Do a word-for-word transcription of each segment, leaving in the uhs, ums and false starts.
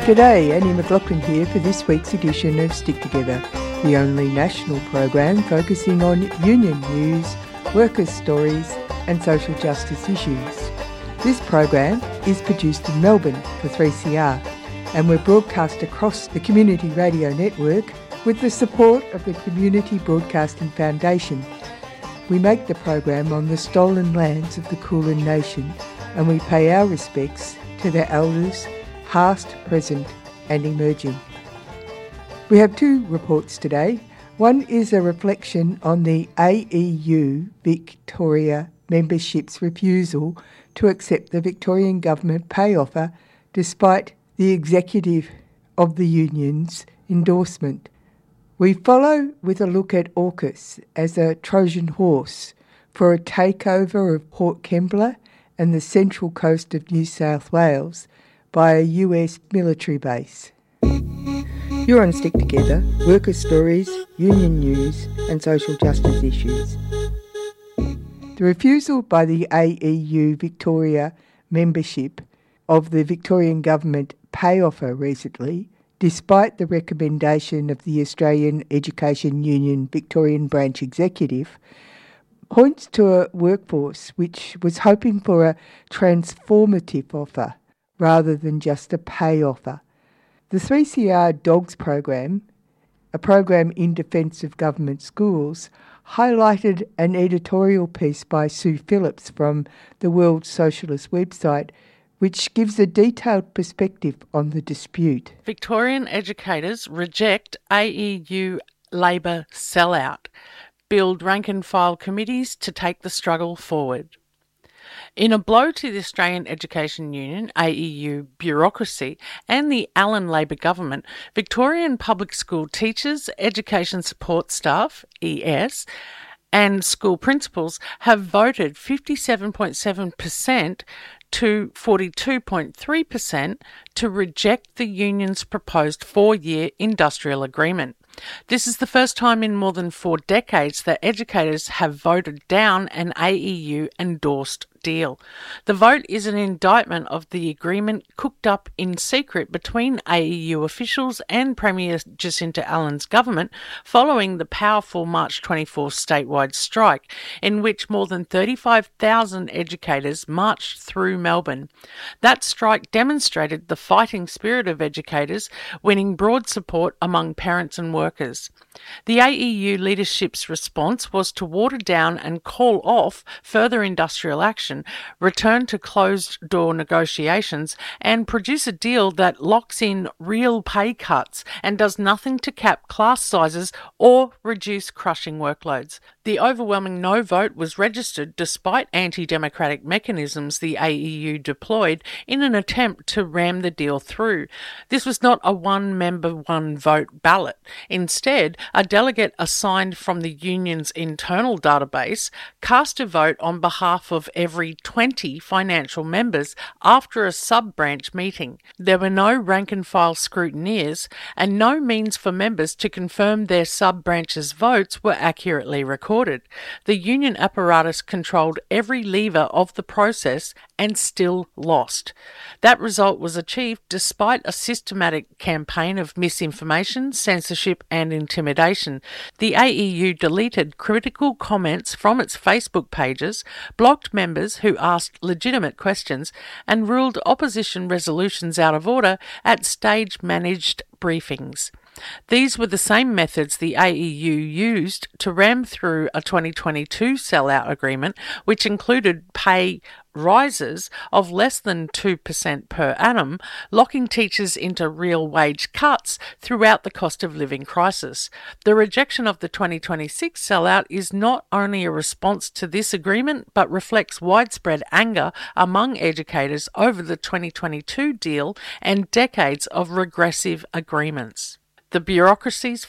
G'day, Annie McLaughlin here for this week's edition of Stick Together, the only national program focusing on union news, workers' stories and social justice issues. This program is produced in Melbourne for three C R and we're broadcast across the Community Radio Network with the support of the Community Broadcasting Foundation. We make the program on the stolen lands of the Kulin Nation and we pay our respects to their elders, past, present and emerging. We have two reports today. One is a reflection on the A E U Victoria membership's refusal to accept the Victorian Government pay offer despite the executive of the union's endorsement. We follow with a look at AUKUS as a Trojan horse for a takeover of Port Kembla and the central coast of New South Wales by a U S military base. You're on Stick Together, worker stories, union news and social justice issues. The refusal by the A E U Victoria membership of the Victorian Government pay offer recently, despite the recommendation of the Australian Education Union Victorian Branch Executive, points to a workforce which was hoping for a transformative offer rather than just a pay offer. The three C R Dogs program, a program in defence of government schools, highlighted an editorial piece by Sue Phillips from the World Socialist website, which gives a detailed perspective on the dispute. Victorian educators reject A E U Labor sellout, build rank-and-file committees to take the struggle forward. In a blow to the Australian Education Union, A E U bureaucracy and the Allan Labor government, Victorian public school teachers, education support staff, E S, and school principals have voted fifty-seven point seven percent to forty-two point three percent to reject the union's proposed four-year industrial agreement. This is the first time in more than four decades that educators have voted down an A E U-endorsed deal. The vote is an indictment of the agreement cooked up in secret between A E U officials and Premier Jacinta Allan's government following the powerful March twenty-fourth statewide strike, in which more than thirty-five thousand educators marched through Melbourne. That strike demonstrated the fighting spirit of educators, winning broad support among parents and workers. The A E U leadership's response was to water down and call off further industrial action, return to closed-door negotiations, and produce a deal that locks in real pay cuts and does nothing to cap class sizes or reduce crushing workloads. The overwhelming no vote was registered despite anti-democratic mechanisms the A E U deployed in an attempt to ram the deal through. This was not a one-member, one-vote ballot. Instead, a delegate assigned from the union's internal database cast a vote on behalf of every twenty financial members after a sub-branch meeting. There were no rank-and-file scrutineers and no means for members to confirm their sub-branch's votes were accurately recorded. The union apparatus controlled every lever of the process and still lost. That result was achieved despite a systematic campaign of misinformation, censorship and intimidation. The A E U deleted critical comments from its Facebook pages, blocked members who asked legitimate questions, and ruled opposition resolutions out of order at stage-managed briefings. These were the same methods the A E U used to ram through a twenty twenty-two sellout agreement, which included pay rises of less than two percent per annum, locking teachers into real wage cuts throughout the cost of living crisis. The rejection of the twenty twenty-six sellout is not only a response to this agreement, but reflects widespread anger among educators over the twenty twenty-two deal and decades of regressive agreements. The bureaucracy's false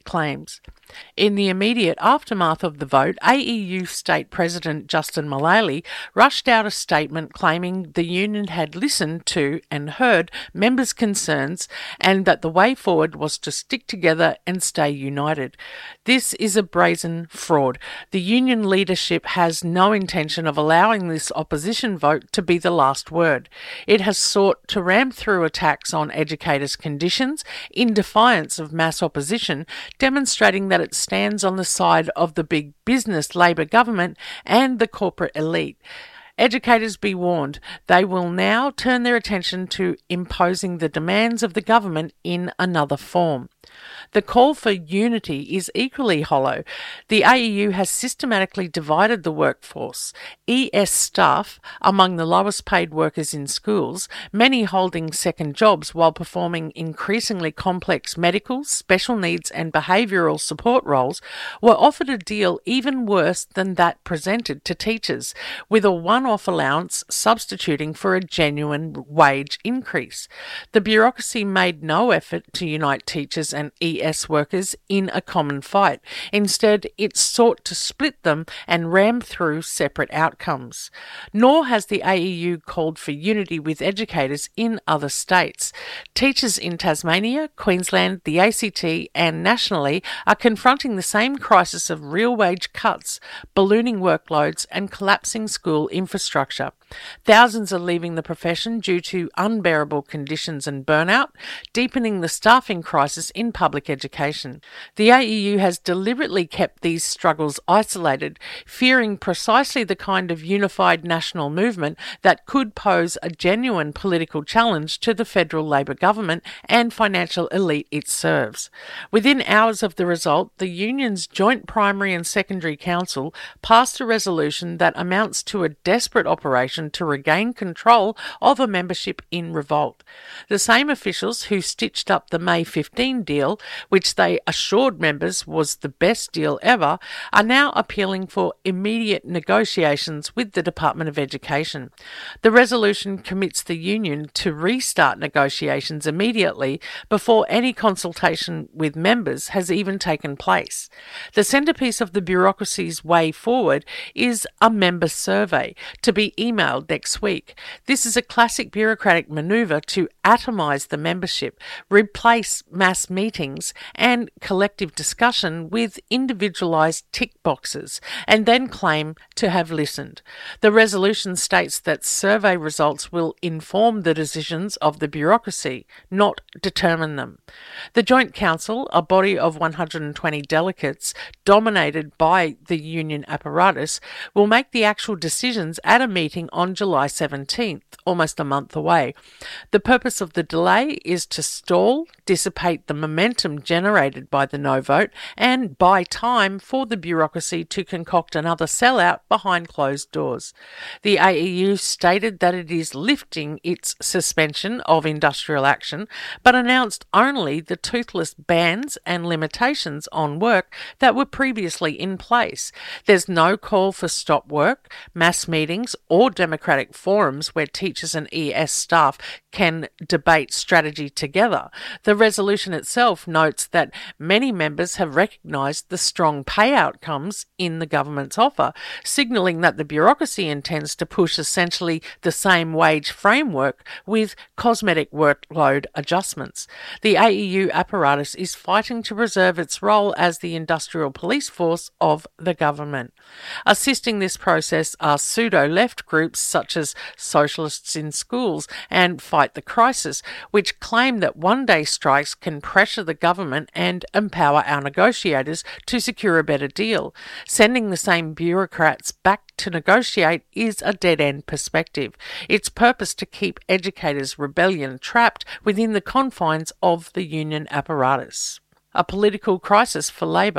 claims. In the immediate aftermath of the vote, A E U State President Justin Mullally rushed out a statement claiming the union had listened to and heard members' concerns and that the way forward was to stick together and stay united. This is a brazen fraud. The union leadership has no intention of allowing this opposition vote to be the last word. It has sought to ram through attacks on educators' conditions in defiance of mass opposition, demonstrating that it stands on the side of the big business Labor government and the corporate elite. Educators, be warned, they will now turn their attention to imposing the demands of the government in another form. The call for unity is equally hollow. The A E U has systematically divided the workforce. E S staff among the lowest paid workers in schools, many holding second jobs while performing increasingly complex medical, special needs and behavioural support roles, were offered a deal even worse than that presented to teachers, with a one-off allowance substituting for a genuine wage increase. The bureaucracy made no effort to unite teachers and E S workers in a common fight. Instead, it sought to split them and ram through separate outcomes. Nor has the A E U called for unity with educators in other states. Teachers in Tasmania, Queensland, the A C T and nationally are confronting the same crisis of real wage cuts, ballooning workloads and collapsing school infrastructure. Thousands are leaving the profession due to unbearable conditions and burnout, deepening the staffing crisis in public education. The A E U has deliberately kept these struggles isolated, fearing precisely the kind of unified national movement that could pose a genuine political challenge to the federal Labor government and financial elite it serves. Within hours of the result, the union's Joint Primary and Secondary Council passed a resolution that amounts to a desperate operation to regain control of a membership in revolt. The same officials who stitched up the May fifteenth deal, which they assured members was the best deal ever, are now appealing for immediate negotiations with the Department of Education. The resolution commits the union to restart negotiations immediately before any consultation with members has even taken place. The centrepiece of the bureaucracy's way forward is a member survey to be emailed next week. This is a classic bureaucratic manoeuvre to atomise the membership, replace mass meetings and collective discussion with individualised tick boxes, and then claim to have listened. The resolution states that survey results will inform the decisions of the bureaucracy, not determine them. The Joint Council, a body of one hundred twenty delegates dominated by the union apparatus, will make the actual decisions at a meeting on July seventeenth, almost a month away. The purpose of the delay is to stall, dissipate the momentum generated by the no vote, and buy time for the bureaucracy to concoct another sellout behind closed doors. The A E U stated that it is lifting its suspension of industrial action, but announced only the toothless bans and limitations on work that were previously in place. There's no call for stop work, mass meetings, or democratic forums where teachers and E S staff can debate strategy together. The resolution itself notes that many members have recognised the strong pay outcomes in the government's offer, signalling that the bureaucracy intends to push essentially the same wage framework with cosmetic workload adjustments. The A E U apparatus is fighting to preserve its role as the industrial police force of the government. Assisting this process are pseudo-left groups such as Socialists in Schools and Fight the Crisis, which claim that one-day strikes can pressure the government and empower our negotiators to secure a better deal. Sending the same bureaucrats back to negotiate is a dead-end perspective. Its purpose to keep educators' rebellion trapped within the confines of the union apparatus. A political crisis for Labor.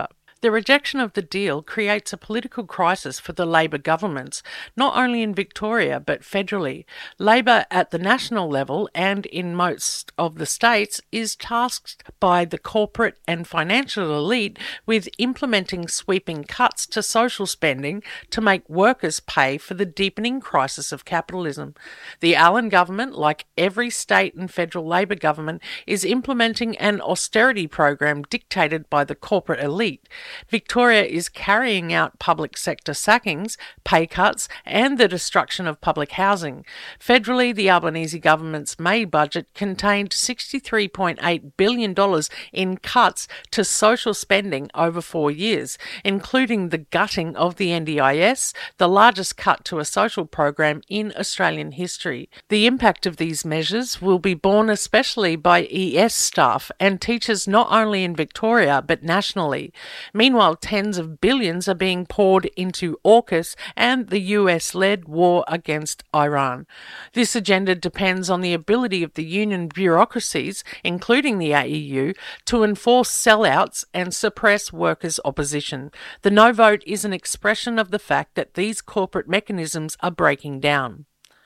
The rejection of the deal creates a political crisis for the Labor governments, not only in Victoria but federally. Labor at the national level and in most of the states is tasked by the corporate and financial elite with implementing sweeping cuts to social spending to make workers pay for the deepening crisis of capitalism. The Allen government, like every state and federal Labor government, is implementing an austerity program dictated by the corporate elite. Victoria is carrying out public sector sackings, pay cuts, and the destruction of public housing. Federally, the Albanese government's May budget contained sixty-three point eight billion dollars in cuts to social spending over four years, including the gutting of the N D I S, the largest cut to a social program in Australian history. The impact of these measures will be borne especially by E S staff and teachers not only in Victoria but nationally. Meanwhile, tens of billions are being poured into AUKUS and the U S-led war against Iran. This agenda depends on the ability of the union bureaucracies, including the A E U, to enforce sellouts and suppress workers' opposition. The no vote is an expression of the fact that these corporate mechanisms are breaking down.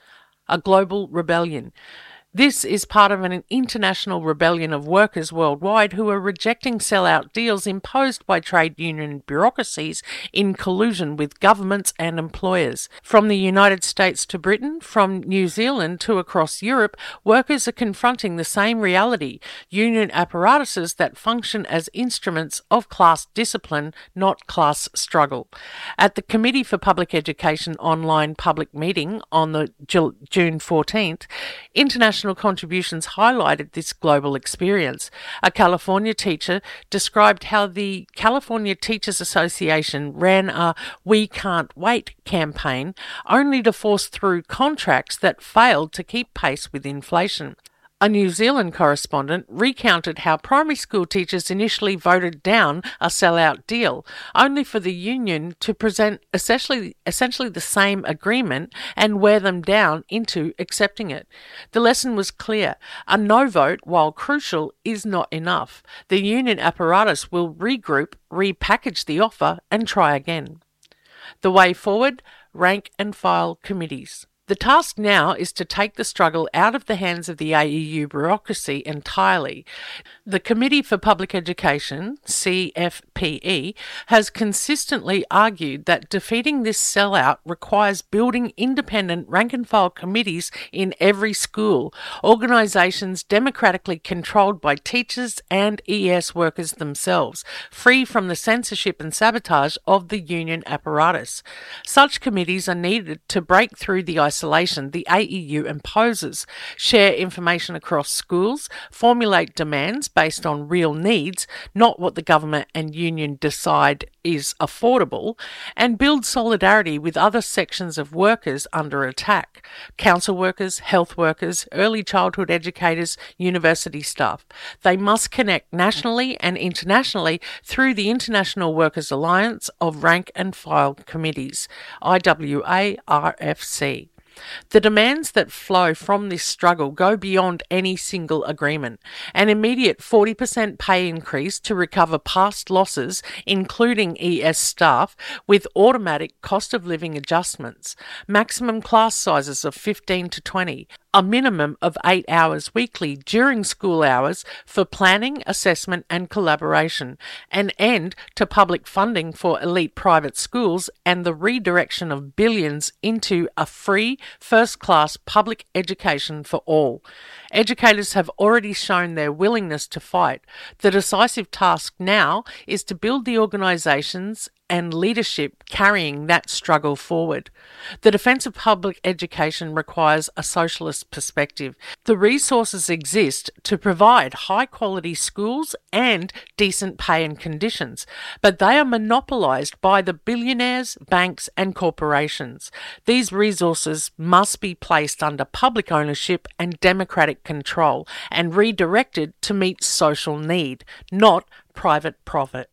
A global rebellion. This is part of an international rebellion of workers worldwide who are rejecting sellout deals imposed by trade union bureaucracies in collusion with governments and employers. From the United States to Britain, from New Zealand to across Europe, workers are confronting the same reality: union apparatuses that function as instruments of class discipline, not class struggle. At the Committee for Public Education online public meeting on the June fourteenth, international contributions highlighted this global experience. A California teacher described how the California Teachers Association ran a "We Can't Wait" campaign only to force through contracts that failed to keep pace with inflation. A New Zealand correspondent recounted how primary school teachers initially voted down a sellout deal, only for the union to present essentially, essentially the same agreement and wear them down into accepting it. The lesson was clear. A no vote, while crucial, is not enough. The union apparatus will regroup, repackage the offer, and try again. The way forward: rank and file committees. The task now is to take the struggle out of the hands of the A E U bureaucracy entirely. The Committee for Public Education, C F P E, has consistently argued that defeating this sellout requires building independent rank-and-file committees in every school, organisations democratically controlled by teachers and E S workers themselves, free from the censorship and sabotage of the union apparatus. Such committees are needed to break through the isolation isolation the A E U imposes, share information across schools, formulate demands based on real needs, not what the government and union decide is affordable, and build solidarity with other sections of workers under attack: council workers, health workers, early childhood educators, university staff. They must connect nationally and internationally through the International Workers Alliance of Rank and File Committees, I W A R F C. The demands that flow from this struggle go beyond any single agreement. An immediate forty percent pay increase to recover past losses, including E S staff, with automatic cost of living adjustments, maximum class sizes of fifteen to twenty, a minimum of eight hours weekly during school hours for planning, assessment and collaboration, an end to public funding for elite private schools, and the redirection of billions into a free, first-class public education for all. Educators have already shown their willingness to fight. The decisive task now is to build the organisations and leadership carrying that struggle forward. The defence of public education requires a socialist perspective. The resources exist to provide high-quality schools and decent pay and conditions, but they are monopolised by the billionaires, banks and corporations. These resources must be placed under public ownership and democratic control and redirected to meet social need, not private profit.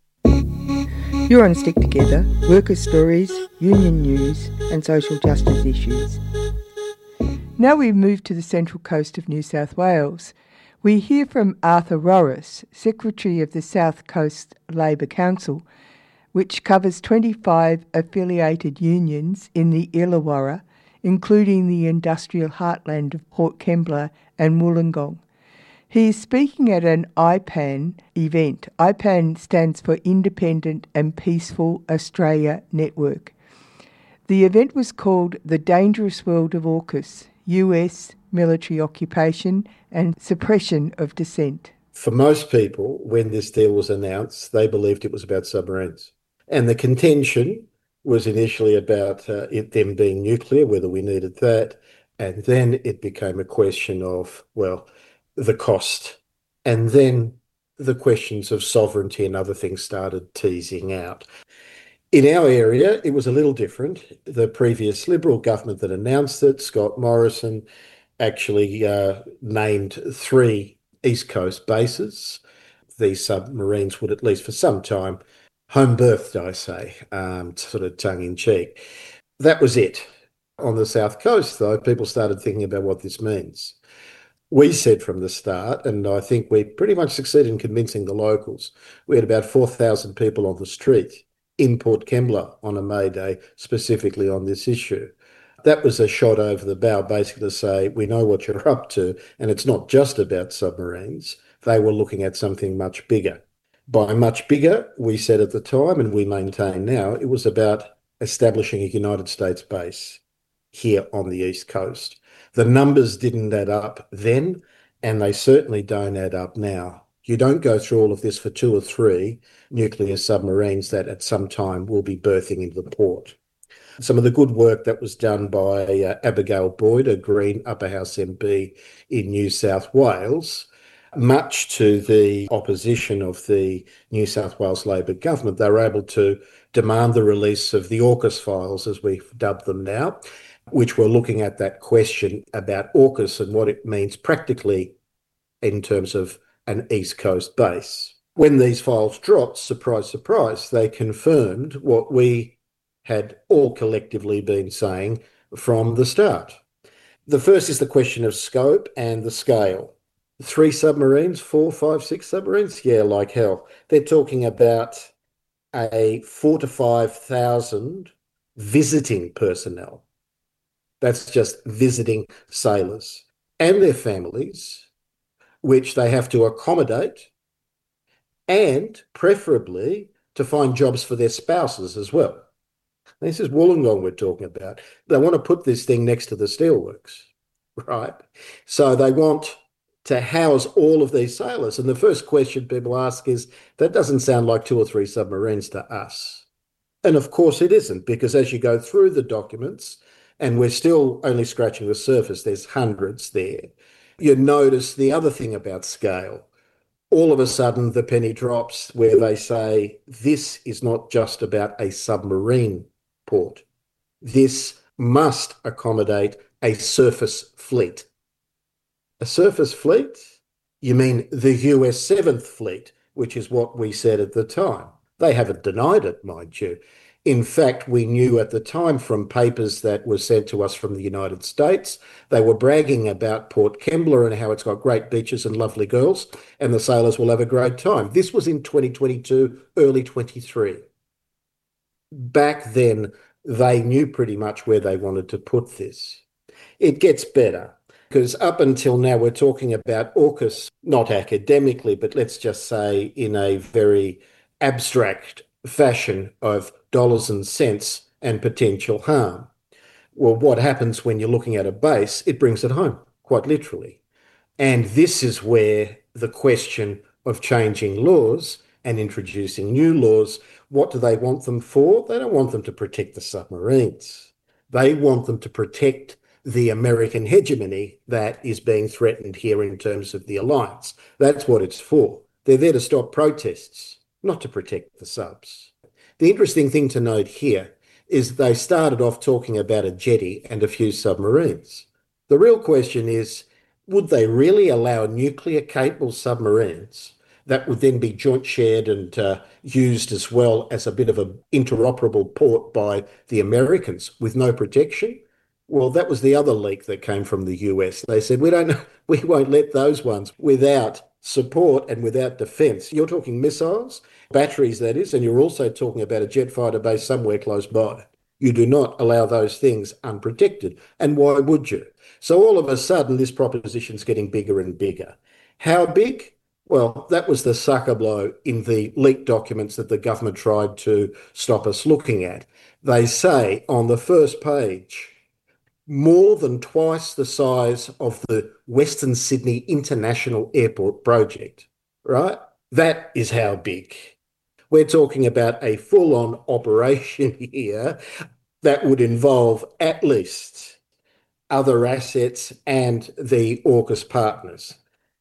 You're on Stick Together, worker stories, union news and social justice issues. Now we move to the Central Coast of New South Wales. We hear from Arthur Rorris, Secretary of the South Coast Labor Council, which covers twenty-five affiliated unions in the Illawarra, including the industrial heartland of Port Kembla and Wollongong. He is speaking at an I PAN event. I PAN stands for Independent and Peaceful Australia Network. The event was called The Dangerous World of AUKUS, U S Military Occupation and Suppression of Dissent. For most people, when this deal was announced, they believed it was about submarines. And the contention was initially about uh, it, them being nuclear, whether we needed that. And then it became a question of, well, the cost. And then the questions of sovereignty and other things started teasing out. In our area, it was a little different. The previous Liberal government that announced it, Scott Morrison, actually uh, named three East Coast bases. These submarines would, at least for some time, home birthed, I say, um, sort of tongue-in-cheek. That was it. On the South Coast, though, people started thinking about what this means. We said from the start, and I think we pretty much succeeded in convincing the locals, we had about four thousand people on the street in Port Kembla on a May Day, specifically on this issue. That was a shot over the bow, basically to say, we know what you're up to, and it's not just about submarines. They were looking at something much bigger. By much bigger, we said at the time, and we maintain now, it was about establishing a United States base here on the East Coast. The numbers didn't add up then, and they certainly don't add up now. You don't go through all of this for two or three nuclear submarines that at some time will be berthing into the port. Some of the good work that was done by uh, Abigail Boyd, a Green Upper House M P in New South Wales, much to the opposition of the New South Wales Labor government, they were able to demand the release of the AUKUS files, as we've dubbed them now, which were looking at that question about AUKUS and what it means practically in terms of an East Coast base. When these files dropped, surprise, surprise, they confirmed what we had all collectively been saying from the start. The first is the question of scope and the scale. Three submarines, four, five, six submarines? Yeah, like hell. They're talking about a four to five thousand visiting personnel. That's just visiting sailors and their families, which they have to accommodate, and preferably to find jobs for their spouses as well. This is Wollongong we're talking about. They want to put this thing next to the steelworks, right? So they want to house all of these sailors. And the first question people ask is, that doesn't sound like two or three submarines to us. And of course it isn't, because as you go through the documents, and we're still only scratching the surface, there's hundreds there, you notice the other thing about scale. All of a sudden the penny drops where they say, this is not just about a submarine port. This must accommodate a surface fleet. A surface fleet? You mean the U S seventh Fleet, which is what we said at the time. They haven't denied it, mind you. In fact, we knew at the time from papers that were sent to us from the United States, they were bragging about Port Kembla and how it's got great beaches and lovely girls, and the sailors will have a great time. This was in twenty twenty-two, early twenty-three. Back then, they knew pretty much where they wanted to put this. It gets better, because up until now, we're talking about AUKUS, not academically, but let's just say in a very abstract fashion of dollars and cents and potential harm. Well, what happens when you're looking at a base? It brings it home, quite literally. And this is where the question of changing laws and introducing new laws, what do they want them for? They don't want them to protect the submarines. They want them to protect the American hegemony that is being threatened here in terms of the alliance. That's what it's for. They're there to stop protests, not to protect the subs. The interesting thing to note here is they started off talking about a jetty and a few submarines. The real question is, would they really allow nuclear-capable submarines that would then be joint shared and uh, used as well as a bit of an interoperable port by the Americans with no protection? Well, that was the other leak that came from the U S. They said, we don't, we won't let those ones without support and without defence. You're talking missiles, batteries that is, and you're also talking about a jet fighter base somewhere close by. You do not allow those things unprotected. And why would you? So all of a sudden, this proposition's getting bigger and bigger. How big? Well, that was the sucker blow in the leaked documents that the government tried to stop us looking at. They say on the first page, more than twice the size of the Western Sydney International Airport project, right? That is how big. We're talking about a full-on operation here that would involve at least other assets and the AUKUS partners.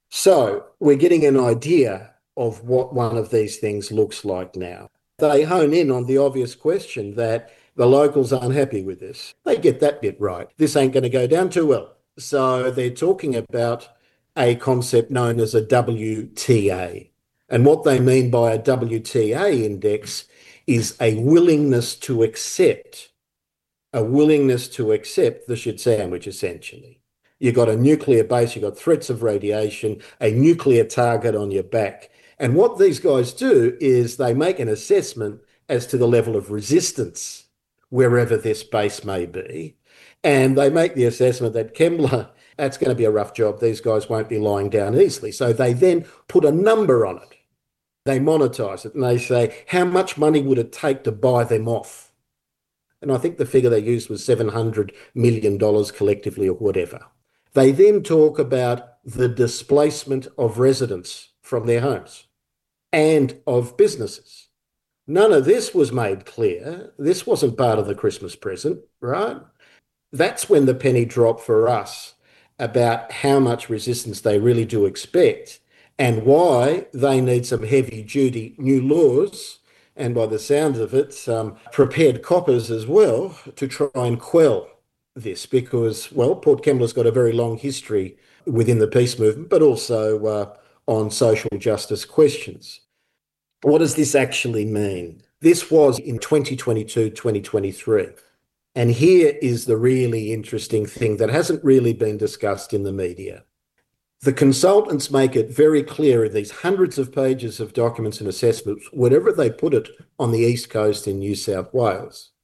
So we're getting an idea of what one of these things looks like now. They hone in on the obvious question that the locals aren't happy with this. They get that bit right. This ain't going to go down too well. So they're talking about a concept known as a W T A. And what they mean by a W T A index is a willingness to accept, a willingness to accept the shit sandwich, essentially. You've got a nuclear base, you've got threats of radiation, a nuclear target on your back. And what these guys do is they make an assessment as to the level of resistance wherever this base may be. And they make the assessment that Kembla, that's going to be a rough job. These guys won't be lying down easily. So they then put a number on it. They monetize it and they say, how much money would it take to buy them off? And I think the figure they used was seven hundred million dollars collectively or whatever. They then talk about the displacement of residents from their homes and of businesses. None of this was made clear. This wasn't part of the Christmas present, right? That's when the penny dropped for us about how much resistance they really do expect and why they need some heavy-duty new laws, and by the sounds of it, some prepared coppers as well, to try and quell this because, well, Port Kembla's got a very long history within the peace movement, but also uh, on social justice questions. What does this actually mean? This was in twenty twenty-two, twenty twenty-three. And here is the really interesting thing that hasn't really been discussed in the media. The consultants make it very clear in these hundreds of pages of documents and assessments, wherever they put it on the East Coast in New South Wales,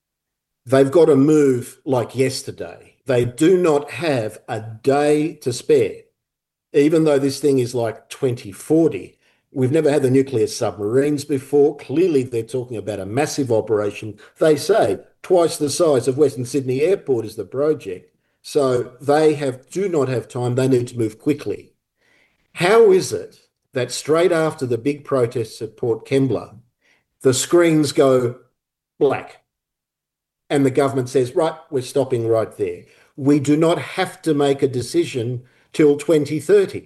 they've got to move like yesterday. They do not have a day to spare. Even though this thing is like twenty forty, we've never had the nuclear submarines before. Clearly, they're talking about a massive operation. They say twice the size of Western Sydney Airport is the project. So they have do not have time. They need to move quickly. How is it that straight after the big protests at Port Kembla, the screens go black and the government says, right, we're stopping right there. We do not have to make a decision till twenty thirty.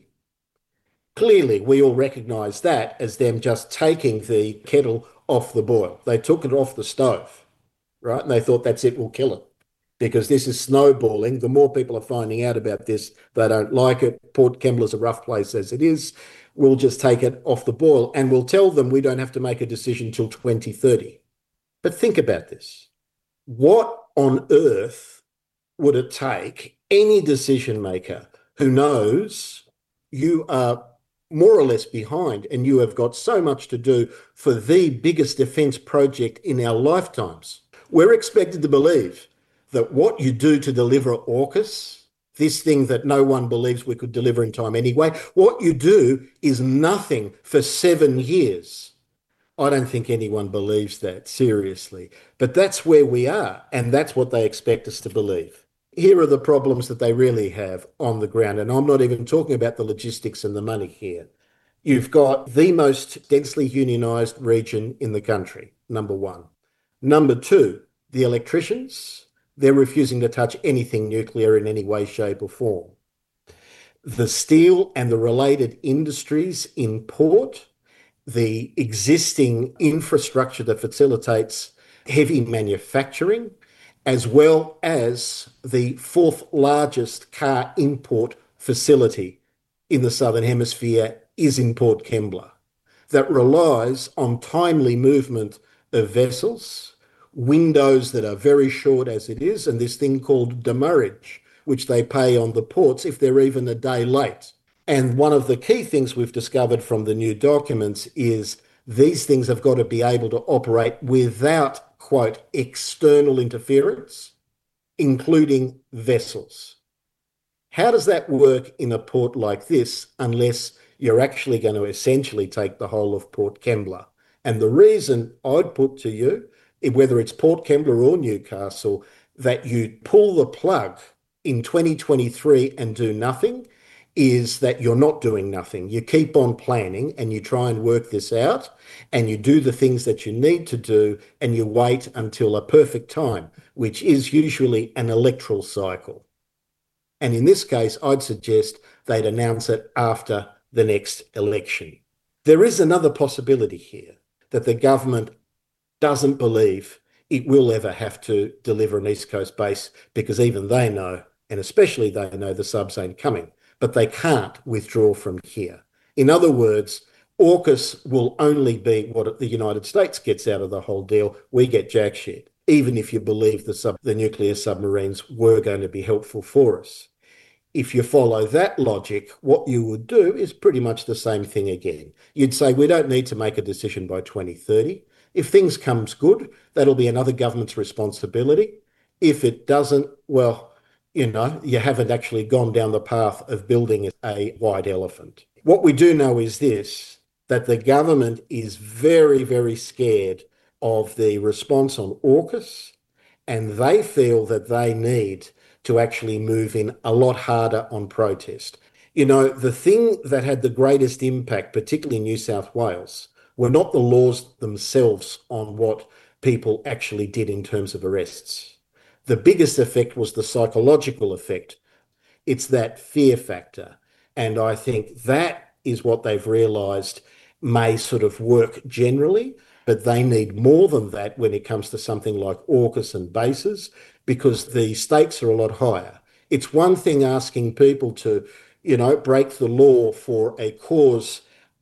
Clearly, we all recognise that as them just taking the kettle off the boil. They took it off the stove, right? And they thought, that's it, we'll kill it. Because this is snowballing. The more people are finding out about this, they don't like it. Port Kembla's a rough place as it is. We'll just take it off the boil and we'll tell them we don't have to make a decision till twenty thirty. But think about this. What on earth would it take any decision maker who knows you are more or less behind and you have got so much to do for the biggest defence project in our lifetimes? We're expected to believe that what you do to deliver AUKUS, this thing that no one believes we could deliver in time anyway, what you do is nothing for seven years. I don't think anyone believes that, seriously. But that's where we are, and that's what they expect us to believe. Here are the problems that they really have on the ground, and I'm not even talking about the logistics and the money here. You've got the most densely unionised region in the country, number one. Number two, the electricians, they're refusing to touch anything nuclear in any way, shape or form. The steel and the related industries in port, the existing infrastructure that facilitates heavy manufacturing, as well as the fourth largest car import facility in the Southern Hemisphere is in Port Kembla, that relies on timely movement of vessels, windows that are very short as it is, and this thing called demurrage, which they pay on the ports if they're even a day late. And one of the key things we've discovered from the new documents is these things have got to be able to operate without, quote, external interference, including vessels. How does that work in a port like this unless you're actually going to essentially take the whole of Port Kembla? And the reason I'd put to you, whether it's Port Kembla or Newcastle, that you pull the plug in twenty twenty-three and do nothing is that you're not doing nothing. You keep on planning and you try and work this out and you do the things that you need to do and you wait until a perfect time, which is usually an electoral cycle. And in this case, I'd suggest they'd announce it after the next election. There is another possibility here, that the government doesn't believe it will ever have to deliver an East Coast base because even they know, and especially they know, the subs ain't coming, but they can't withdraw from here. In other words, AUKUS will only be what the United States gets out of the whole deal. We get jack shit, even if you believe the, sub, the nuclear submarines were going to be helpful for us. If you follow that logic, what you would do is pretty much the same thing again. You'd say we don't need to make a decision by twenty thirty. If things comes good, that'll be another government's responsibility. If it doesn't, well, you know, you haven't actually gone down the path of building a white elephant. What we do know is this, that the government is very, very scared of the response on AUKUS, and they feel that they need to actually move in a lot harder on protest. You know, the thing that had the greatest impact, particularly in New South Wales, were not the laws themselves on what people actually did in terms of arrests. The biggest effect was the psychological effect. It's that fear factor. And I think that is what they've realised may sort of work generally, but they need more than that when it comes to something like AUKUS and bases, because the stakes are a lot higher. It's one thing asking people to, you know, break the law for a cause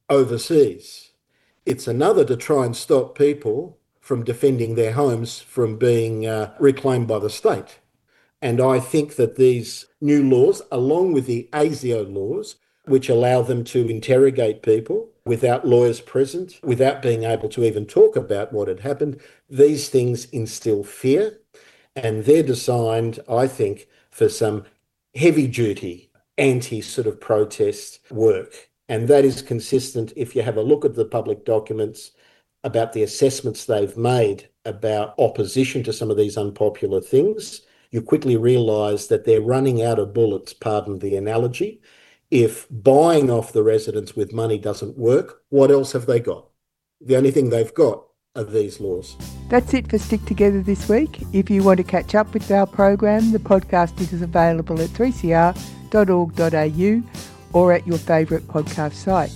overseas. It's another to try and stop people from defending their homes from being uh, reclaimed by the state. And I think that these new laws, along with the ASIO laws, which allow them to interrogate people without lawyers present, without being able to even talk about what had happened, these things instill fear. And they're designed, I think, for some heavy-duty anti-sort of protest work. And that is consistent if you have a look at the public documents about the assessments they've made about opposition to some of these unpopular things. You quickly realise that they're running out of bullets, pardon the analogy. If buying off the residents with money doesn't work, what else have they got? The only thing they've got are these laws. That's it for Stick Together this week. If you want to catch up with our program, the podcast is available at three c r dot org dot a u or at your favourite podcast site.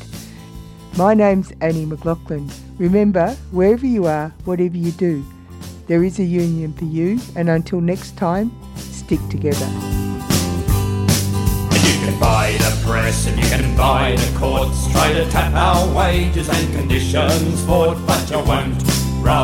My name's Annie McLaughlin. Remember, wherever you are, whatever you do, there is a union for you, and until next time, stick together. You can buy the press and you can buy the courts, try to tap our wages and conditions for it, but you won't.